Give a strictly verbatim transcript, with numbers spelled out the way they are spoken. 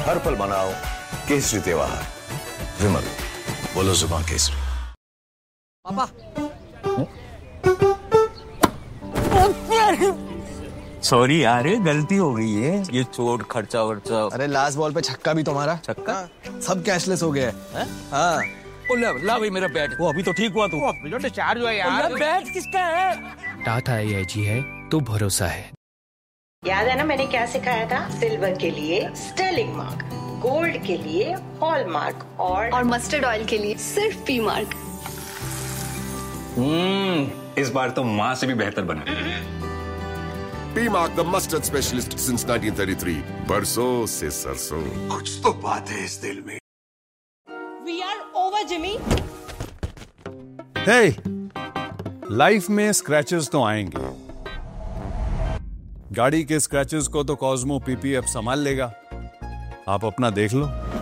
हर पल मनाओ केसरी त्योहार। विमल, बोलो जुबान केसरी। पापा। सॉरी यार, गलती हो गई है। ये चोट खर्चा वर्चा। अरे लास्ट बॉल पे छक्का भी तुम्हारा। छक्का? सब कैशलेस हो गया है। हाँ। ला, ला भाई मेरा बैट। वो अभी तो ठीक हुआ तू। जो डिस्चार्ज हुआ यार। बैट किसका है? टाटा एआईजी है तो भरोसा है। याद है ना मैंने क्या सिखाया था? सिल्वर के लिए स्टर्लिंग मार्क, गोल्ड के लिए हॉलमार्क और और मस्टर्ड ऑयल के लिए सिर्फ पी मार्क। हम्म, इस बार तो माँ से भी बेहतर बना। P mark the mustard specialist since nineteen thirty three. बरसों से सरसों। कुछ तो बात है इस दिल में। We are over Jimmy. Hey, life में स्क्रैचेस तो आएंगे। गाड़ी के स्क्रैचेस को तो कॉस्मो पीपीएफ संभाल लेगा। आप अपना देख लो।